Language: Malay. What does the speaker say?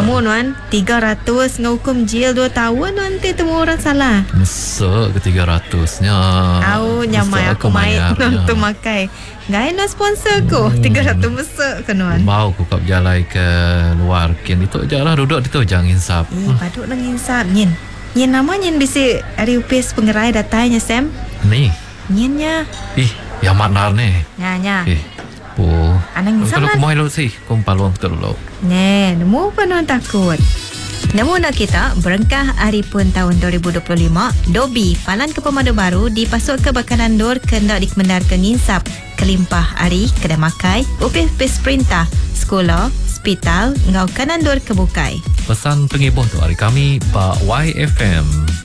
Temu nuan 300 dengan hukum jail 2 tahun nanti temu orang salah. Mesek ke 300-nya. Au nyamai aku main nonton makai. Gai no sponsor ko 300 mesek ke nuan. Mau ku kap jalai ke luar kin itu je lah duduk itu jangan insap. Paduk nang insap nyin. Nyin nama nyin bisi ari upis pengerai datanya Sam. Ni. Nyinnya. Yang manar ni. Nya. Po. Anang insap. Kalau kumai lo sih, kumpalong betul lo. Nemu apa nuan takut. Namun nak kita berengkah hari pun tahun 2025, Dobi Palan ke Pemadu Baru dipasuk ke Bakanan Dor kendak dikemendarkan nginsap kelimpah hari kedai makai, upis perintah, sekolah, hospital, ngau kanan dor kebukai. Pesan pengibuh tu hari kami, Pak YFM.